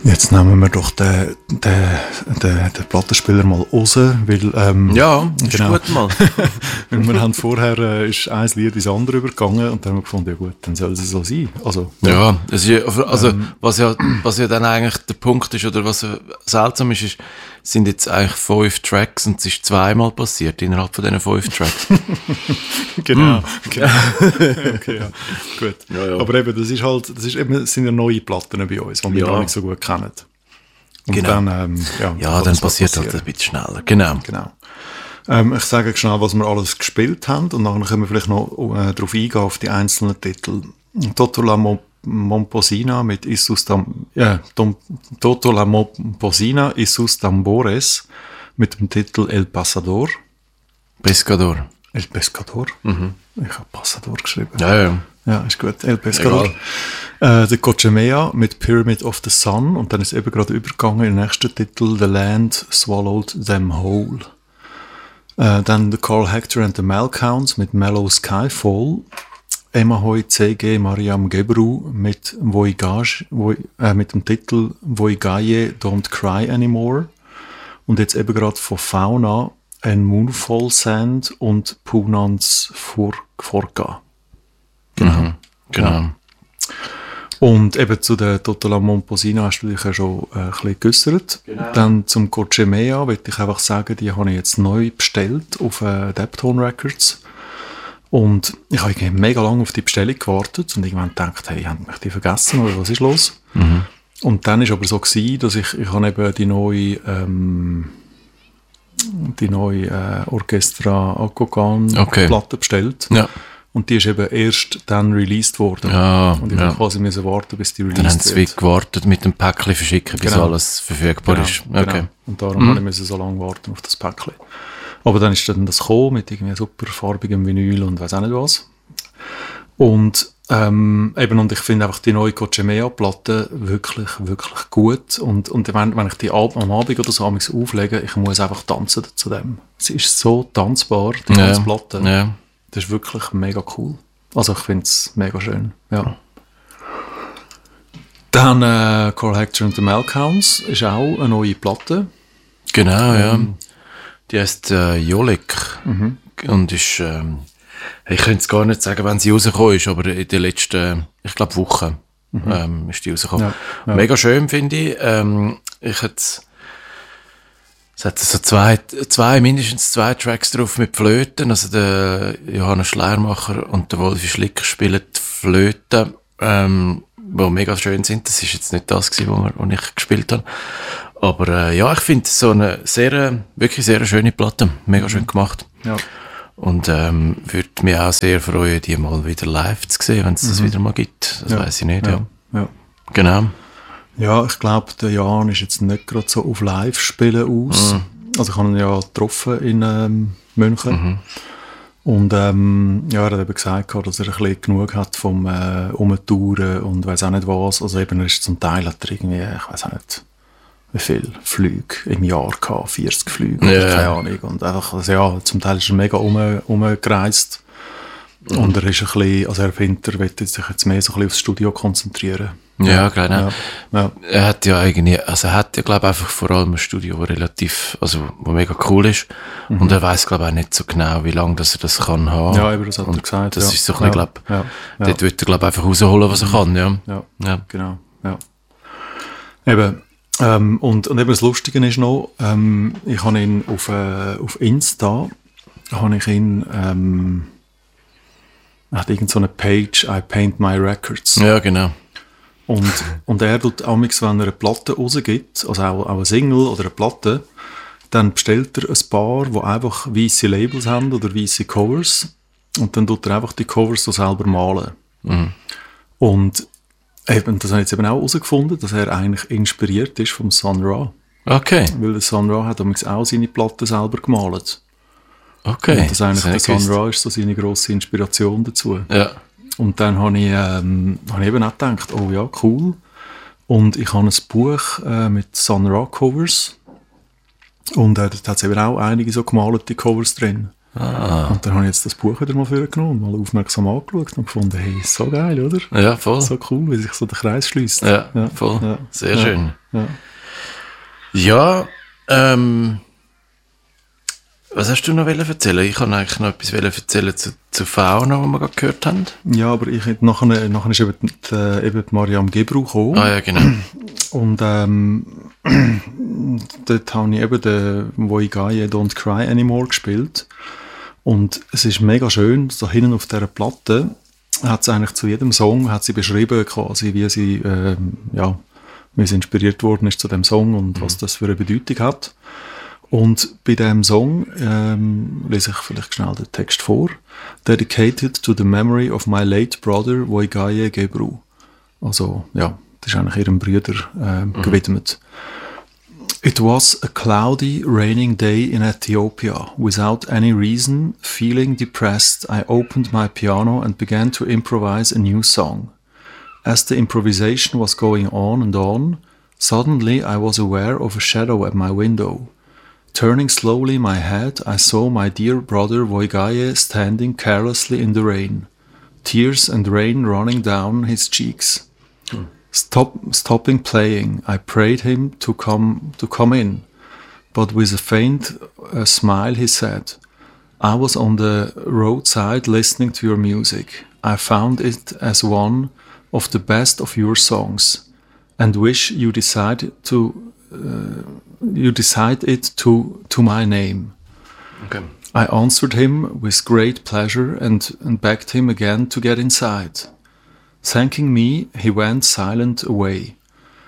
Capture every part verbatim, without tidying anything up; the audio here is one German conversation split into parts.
Jetzt nehmen wir doch den, den, den, den Plattenspieler mal raus, weil... Ähm, ja, ist genau, gut mal. weil wir haben vorher äh, ist ein Lied ins andere übergegangen und dann haben wir gefunden, ja gut, dann soll es so sein. Also, ja, ja es ist, also ähm, was, ja, was ja dann eigentlich der Punkt ist, oder was seltsam ist, ist, sind jetzt eigentlich fünf Tracks und es ist zweimal passiert innerhalb von diesen fünf Tracks. genau, mm. genau. Okay, ja. Gut. Ja, ja. Aber eben, das ist halt, das ist eben, das sind ja neue Platten bei uns, die wir ja. gar nicht so gut kennen. Und genau. dann, ähm, ja, ja, dann passiert halt ein bisschen schneller. Genau. genau. Ähm, ich sage schnell, was wir alles gespielt haben und dann können wir vielleicht noch äh, darauf eingehen, auf die einzelnen Titel. Toto la Momposina mit Isus Tam, ja, Tom, Toto la Momposina Isus Tambores mit dem Titel El Pasador. Pescador. El Pescador? Mhm. Ich habe Pasador geschrieben. Ja, ja. Ja, ist gut. El Pescador. Äh, der Cochemea mit Pyramid of the Sun und dann ist eben gerade übergegangen in den nächsten Titel The Land Swallowed Them Whole. Äh, dann der Carl Hector and the Malcounts mit Mellow Skyfall. Emma Hoy C G Mariam Gebru mit Voigage, Voi, äh, mit dem Titel Voigaye Don't Cry Anymore. Und jetzt eben gerade von Fauna ein Moonfall Sand und Punans Forga. Genau. Mhm, genau. Ja. Und eben zu der Toto la Momposina hast du dich ja schon äh, ein bisschen geäussert. Genau. Dann zum Cochemea würde ich einfach sagen, die habe ich jetzt neu bestellt auf äh, Deptone Records. Und ich habe mega lange auf die Bestellung gewartet und irgendwann gedacht, hey, haben mich die vergessen oder was ist los? Mhm. Und dann war es aber so gewesen, dass ich, ich habe eben die neue ähm, die neue äh, Orchestra Akogan okay. Platte bestellt. Ja. Und die ist eben erst dann released worden. Ja, und ich ja. musste quasi müssen warten, bis die released wird. Dann haben sie wird. gewartet mit dem Päckchen verschicken, bis genau. alles verfügbar genau, ist. Okay. Genau. Und darum mhm. musste ich so lange warten auf das Päckchen. Aber dann ist dann das gekommen mit irgendwie super farbigem Vinyl und weiss auch nicht was. Und ähm, eben, und ich finde einfach die neue Cochemea-Platte wirklich, wirklich gut. Und, und wenn, wenn ich die Ab- am Abend oder so auflege, ich muss einfach tanzen zu dem. Sie ist so tanzbar, die ja. ganze Platte. Ja. Das ist wirklich mega cool. Also ich finde es mega schön. Ja. Dann äh, Carl Hector and the Malcounts ist auch eine neue Platte. Genau, ähm, ja. Die heisst äh, Jolik. Mhm. Und ist, ähm, ich könnte es gar nicht sagen, wann sie rausgekommen ist, aber in den letzten, ich glaube, Wochen mhm. ähm, ist die rausgekommen. Ja, ja. Mega schön, finde ich. Ähm, ich hätte Es hat so zwei, zwei, mindestens zwei Tracks drauf mit Flöten. Also der Johannes Schleiermacher und der Wolfi Schlicker spielen die Flöten, ähm, die mega schön sind. Das ist jetzt nicht das gewesen, wo, wir, wo ich gespielt habe. Aber äh, ja, ich finde es so eine sehr, wirklich sehr schöne Platte. Mega schön gemacht. Ja. Und ähm, würde mich auch sehr freuen, die mal wieder live zu sehen, wenn es mhm. das wieder mal gibt. Das ja. weiss ich nicht, ja. ja. ja. Genau. Ja, ich glaube, der Jan ist jetzt nicht gerade so auf Live-Spielen aus. Mhm. Also ich habe ihn ja getroffen in ähm, München. Mhm. Und ähm, ja, er hat eben gesagt, dass er ein bisschen genug hat vom äh, Umtouren und weiss auch nicht was. Also eben, er ist zum Teil hat er irgendwie, ich weiss auch nicht, wie viele Flüge im Jahr gehabt, vierzig Flüge, ja. keine Ahnung. Und einfach, also ja, zum Teil ist er mega um, umgereist. Mhm. Und er ist ein bisschen, also er findet, er will sich jetzt mehr so ein bisschen aufs Studio konzentrieren. Ja, ja genau. Ja, ja. Er hat ja eigentlich, also er hat ja, glaube ich, einfach vor allem ein Studio, das relativ, also, wo mega cool ist. Mhm. Und er weiss, glaube ich, auch nicht so genau, wie lange dass er das kann haben. Ja, eben, das hat und er gesagt. Das ja. ist so ein bisschen, ja. glaube ja. ja. dort wird er, glaube ich, einfach rausholen, was er kann, ja. Ja, ja. genau, ja. Eben, ähm, und, und eben das Lustige ist noch, ähm, ich habe ihn auf, äh, auf Insta, habe ich ihn, ähm, er hat irgend so eine Page, I Paint My Records. Ja, genau. Und, und er tut amigs, wenn er eine Platte rausgibt, also auch, auch eine Single oder eine Platte, dann bestellt er ein paar, die einfach weisse Labels haben oder weisse Covers. Und dann tut er einfach die Covers so selber malen. Mhm. Und eben, das habe ich jetzt eben auch herausgefunden, dass er eigentlich inspiriert ist vom Sun Ra. Okay. Weil der Sun Ra hat amigs auch seine Platten selber gemalt. Okay. Und das eigentlich das der Sun Ra ist so seine grosse Inspiration dazu. Ja. Und dann habe ich, ähm, habe ich eben auch gedacht, oh ja, cool. Und ich habe ein Buch äh, mit Sun Ra Covers. Und äh, da hat es eben auch einige so gemalte Covers drin. Ah. Und dann habe ich jetzt das Buch wieder mal vorgenommen und mal aufmerksam angeschaut und gefunden, hey, so geil, oder? Ja, voll. So cool, wie sich so der Kreis schließt. Ja, ja, voll. Ja. Sehr ja. schön. Ja, ja ähm, was hast du noch erzählen? Ich wollte eigentlich noch etwas erzählen zu, zu Fauna, was wir gerade gehört haben. Ja, aber ich, nachher, nachher ist eben die, eben die Mariam Gebru gekommen. Ah ja, genau. Und ähm, dort habe ich eben den Woigaye Don't Cry Anymore gespielt. Und es ist mega schön, so hinten auf dieser Platte hat sie eigentlich zu jedem Song hat sie beschrieben, quasi, wie sie, äh, ja, wie sie inspiriert worden ist zu dem Song und mhm. was das für eine Bedeutung hat. Und bei diesem Song ähm, lese ich vielleicht schnell den Text vor. Dedicated to the memory of my late brother Woigaye Gebru. Also, ja, das ist eigentlich ihrem Bruder äh, mhm. gewidmet. It was a cloudy, raining day in Ethiopia. Without any reason, feeling depressed, I opened my piano and began to improvise a new song. As the improvisation was going on and on, suddenly I was aware of a shadow at my window. Turning slowly my head, I saw my dear brother Woigaye standing carelessly in the rain, tears and rain running down his cheeks. Hmm. Stop, stopping playing, I prayed him to come to come in, but with a faint uh, smile he said, I was on the roadside listening to your music. I found it as one of the best of your songs, and wish you decided to uh, you decide it to to my name. Okay. I answered him with great pleasure and, and begged him again to get inside. Thanking me, he went silent away.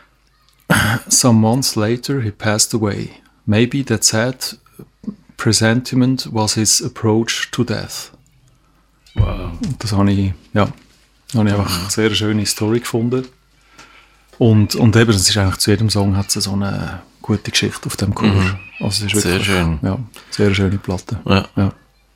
Some months later, he passed away. Maybe that sad presentiment was his approach to death. Wow. Das habe ich, ja, habe ich einfach eine sehr schöne Story gefunden. Und, und eben, es ist eigentlich zu jedem Song hat es so eine gute Geschichte auf dem Cover. Mhm. Also es ist sehr wirklich, schön. Ja, sehr schöne Platte. Ja. Ja.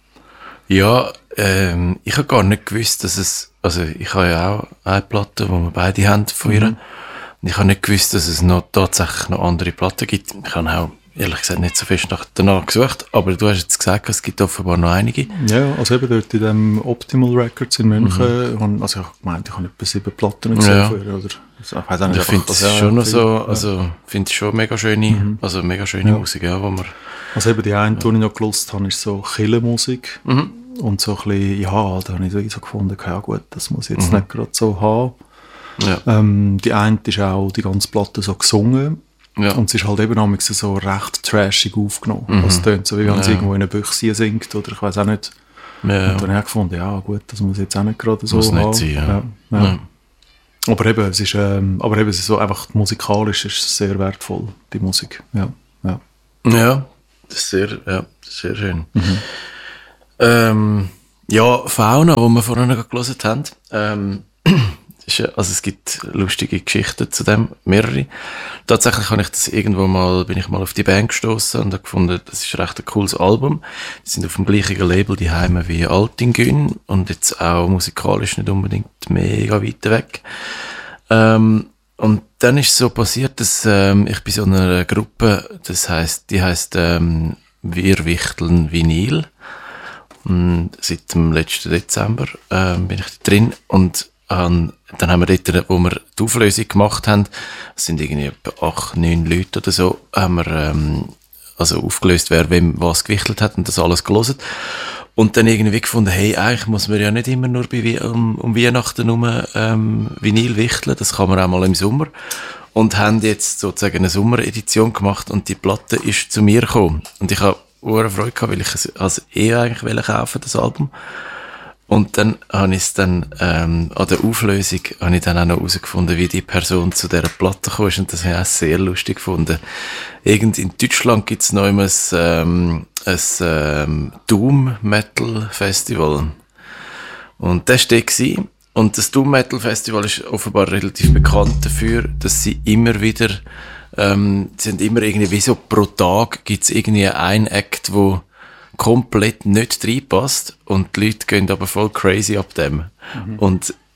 Ja, ähm, ich habe gar nicht gewusst, dass es, also ich habe ja auch eine Platte, die wir beide haben von ihr. Mhm. Und ich habe nicht gewusst, dass es noch tatsächlich noch andere Platten gibt. Ich habe auch, ehrlich gesagt, nicht so fest nach, danach gesucht, aber du hast jetzt gesagt, es gibt offenbar noch einige. Ja, also eben dort in dem Optimal Records in München, mhm. also ich habe gemeint, ich habe etwa sieben Platten gesehen ja. von ihr, oder? Also ich weiss auch nicht, ich finde es schon noch so, also finde ich schon mega schöne, mhm. also mega schöne ja. Musik, ja, wo man... Also eben die eine, die ich noch gelost habe, ist so Kirchenmusik. Mhm. Und so ein bisschen, ja, da habe ich so gefunden, ja gut, das muss ich jetzt mhm. nicht gerade so haben. Ja. Ähm, die eine ist auch die ganze Platte so gesungen. Ja. Und es ist halt eben auch so recht trashig aufgenommen. Mhm. Also es tönt so, wie wenn ja. sie irgendwo in einer Büchse singt oder ich weiß auch nicht. Ja. Und dann habe ich gefunden, ja gut, das muss ich jetzt auch nicht gerade so muss haben. Nicht sein, ja. Ja, ja. Ja. Aber eben, es ist, ähm, aber eben, es ist so einfach musikalisch ist es sehr wertvoll, die Musik. Ja, ja. Ja, das ist sehr, ja, sehr schön. Mhm. Ähm, ja, Fauna, wo wir vorhin noch gelesen haben, ähm, ist, also es gibt lustige Geschichten zu dem, mehrere. Tatsächlich habe ich das irgendwo mal, bin ich mal auf die Band gestoßen und habe gefunden, das ist recht ein cooles Album. Die sind auf dem gleichen Label die Heime wie Altingün und jetzt auch musikalisch nicht unbedingt mega weit weg. Ähm, und dann ist es so passiert, dass ähm, ich bei so einer Gruppe, das heisst, die heisst ähm, Wir wichteln Vinyl. Und seit dem letzten Dezember ähm, bin ich drin und ähm, dann haben wir dort, wo wir die Auflösung gemacht haben, es sind irgendwie etwa acht, neun Leute oder so, haben wir ähm, also aufgelöst, wer wem was gewichtelt hat und das alles gelesen. Und dann irgendwie gefunden, hey, eigentlich muss man ja nicht immer nur bei, um, um Weihnachten herum ähm, Vinyl wichteln, das kann man auch mal im Sommer. Und haben jetzt sozusagen eine Sommeredition gemacht und die Platte ist zu mir gekommen. Und ich habe eine Freude gehabt, weil ich es als eh eigentlich kaufen, das Album. Und dann habe ich es dann, ähm, an der Auflösung, habe ich dann auch noch herausgefunden, wie die Person zu dieser Platte kam. Und das habe ich auch sehr lustig gefunden. Irgend in Deutschland gibt es noch immer ein, ähm, ein ähm, Doom Metal Festival. Und das war dort. Und das Doom Metal Festival ist offenbar relativ bekannt dafür, dass sie immer wieder Ähm, sind immer irgendwie, wie so pro Tag gibt's irgendwie ein Act, wo komplett nicht reinpasst und die Leute gehen aber voll crazy ab dem. Mhm. Und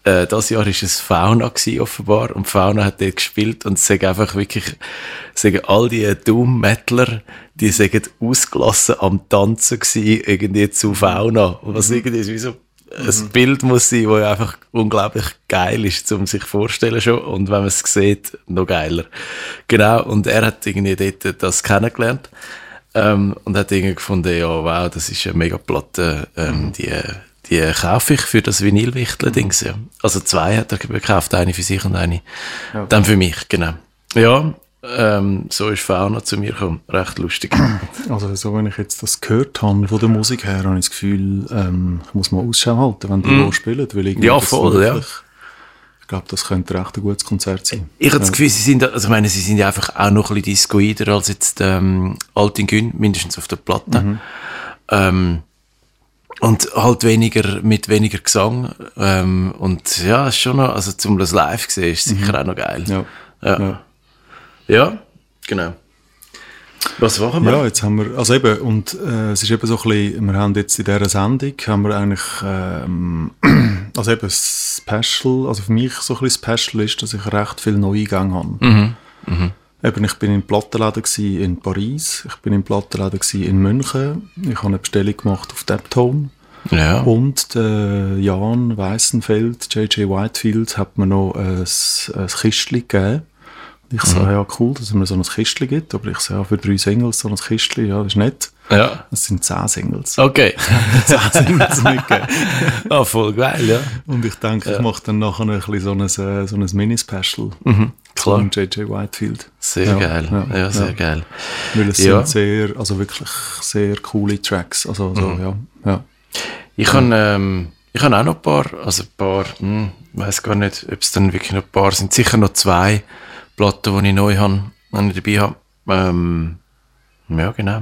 äh, das Jahr war es Fauna gewesen, offenbar, und Fauna hat dort gespielt, und es sagen einfach wirklich, sagen all die Doom-Metaler, die sagen ausgelassen am Tanzen gewesen, irgendwie zu Fauna, was irgendwie wie so ein mhm. Bild muss sein, das einfach unglaublich geil ist, um sich vorzustellen schon, und wenn man es sieht, noch geiler. Genau, und er hat irgendwie dort das kennengelernt, ähm, und hat irgendwie gefunden, ja, wow, das ist eine mega Platte, ähm, mhm. die, die kaufe ich für das Vinylwichtel-Dings, ja. Also zwei hat er gekauft, eine für sich und eine ja. dann für mich, genau. Ja, Ähm, so ist Fauna zu mir gekommen. Recht lustig. Also so, wenn ich jetzt das gehört habe, von der Musik her, habe ich das Gefühl, ähm, ich muss mal Ausschau halten, wenn die mm. spielen. Weil ja, voll, ja. Ich glaube, das könnte recht ein gutes Konzert sein. Ich habe das Gefühl, sie sind, also ich meine, sie sind einfach auch noch ein bisschen discoider als jetzt ähm, Altin Gün, mindestens auf der Platte. Mhm. Ähm, und halt weniger, mit weniger Gesang. Ähm, und ja, ist schon noch, also zum das live gesehen, ist sicher mhm. auch noch geil. Ja. Ja. ja. Ja, genau. Was machen wir? Ja, jetzt haben wir, also eben, und äh, es ist eben so ein bisschen, wir haben jetzt in dieser Sendung, haben wir eigentlich, ähm, also eben Special, also für mich so ein bisschen Special ist, dass ich recht viel Neugänge habe. Mhm. Mhm. Eben, ich bin in Plattenläden gsi in Paris, ich bin in Plattenläden gsi in München, ich habe eine Bestellung gemacht auf Deptone. Ja. Und der Jan Weissenfeld, J J Whitefield, hat mir noch ein, ein Kistchen gegeben. Ich mhm. sage, ja, cool, dass es mir so ein Kistchen gibt, aber ich sage, ja, für drei Singles so ein Kistchen, ja, das ist nett. Ja. Das sind zehn Singles. Okay. zehn Singles mitgegeben. Ah, voll geil, ja. Und ich denke, ja. ich mache dann nachher ein bisschen so ein, so ein Mini-Special. Mhm, klar. Von J J Whitefield. Sehr ja, geil, ja, ja sehr ja. geil. Weil es ja. sind sehr, also wirklich sehr coole Tracks, also so, mhm. ja. ja. Ich habe ähm, ich habe auch noch ein paar, also ein paar, hm, ich weiss gar nicht, ob es dann wirklich noch ein paar sind, sicher noch zwei Platten, die ich neu habe, die ich dabei habe. Ähm, ja, genau.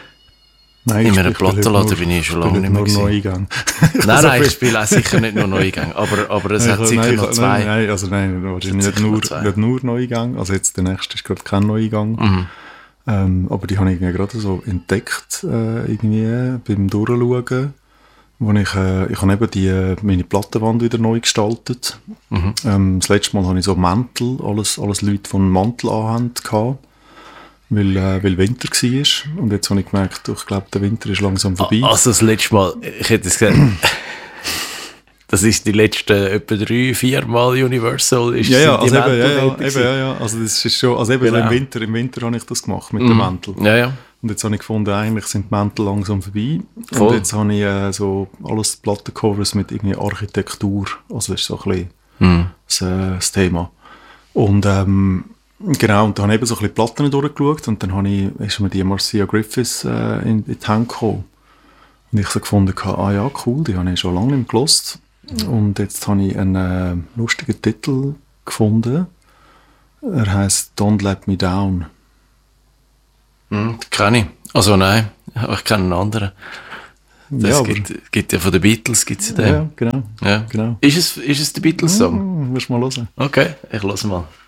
Nein, in einem Plattenladen bin ich schon lange nicht mehr gewesen. Neugang. Nein, nein, ich spiele auch sicher nicht nur Neugang, aber, aber es nein, hat sicher nein, noch zwei. Nein, nein, also nein, wahrscheinlich nicht nur, nicht nur Neugang, also jetzt der nächste ist gerade kein Neugang, mhm. ähm, aber die habe ich gerade so entdeckt, äh, irgendwie beim Durchschauen. Wo ich, äh, ich habe eben die, meine Plattenwand wieder neu gestaltet. Mhm. Ähm, das letzte Mal hatte ich so Mäntel, alles, alles Leute, die einen Mantel anhaben, gehabt, weil, äh, weil Winter war. Und jetzt habe ich gemerkt, ich glaube, der Winter ist langsam vorbei. Also das letzte Mal, ich hätte es gesagt, das ist die letzten etwa drei, vier Mal Universal. Ist ja, ja, also die eben, ja, ja, eben, ja, ja, also das ist schon, also eben genau. so im Winter, im Winter habe ich das gemacht mit mhm. dem Mantel. Ja, ja. Und jetzt habe ich gefunden, eigentlich sind die Mäntel langsam vorbei. Voll. Und jetzt habe ich äh, so alles Plattencovers mit irgendwie Architektur. Also das ist so ein bisschen mhm. das, äh, das Thema. Und ähm, genau, und dann habe ich eben so ein bisschen Platten durchgeschaut und dann habe ich, ist mir die Marcia Griffiths äh, in, in die Hände gekommen. Und ich so gefunden, ah ja, cool, die habe ich schon lange nicht mehr gehört. Mhm. Und jetzt habe ich einen äh, lustigen Titel gefunden. Er heisst Don't Let Me Down. Hm, kenne ich. Also nein, aber ich kenne einen anderen. Das ja, gibt, gibt ja von den Beatles, gibt's ja den. Ja, genau. Ja. genau. Ist es, ist es der Beatles-Song? Mm, musst du mal hören. Okay, ich höre mal.